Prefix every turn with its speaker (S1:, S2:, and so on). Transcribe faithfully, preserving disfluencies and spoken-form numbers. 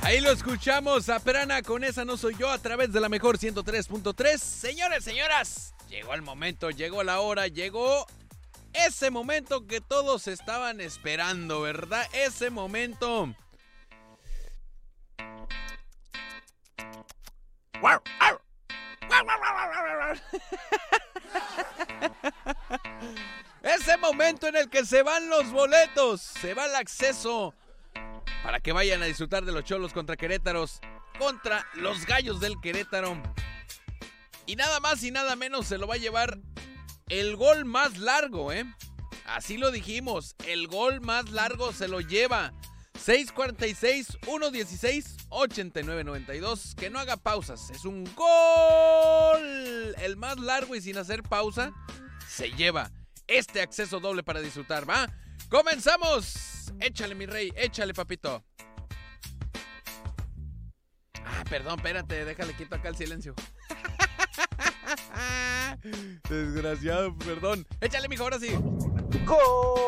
S1: Ahí lo escuchamos a Perana con Esa No Soy Yo a través de la mejor ciento tres punto tres. Señores, señoras, llegó el momento, llegó la hora, llegó ese momento que todos estaban esperando, ¿verdad? Ese momento. Ese momento en el que se van los boletos, se va el acceso para que vayan a disfrutar de los Cholos contra Querétaros, contra los Gallos del Querétaro. Y nada más y nada menos se lo va a llevar el gol más largo, ¿eh? Así lo dijimos, el gol más largo se lo lleva. seis cuarenta y seis, uno dieciséis, ochenta y nueve noventa y dos. Que no haga pausas, es un gol. El más largo y sin hacer pausa se lleva este acceso doble para disfrutar, ¿va? ¡Comenzamos! Échale, mi rey, échale, papito. Ah, perdón, espérate, déjale quito acá el silencio. Desgraciado, perdón. Échale, mijo, ahora sí.
S2: ¡Gol!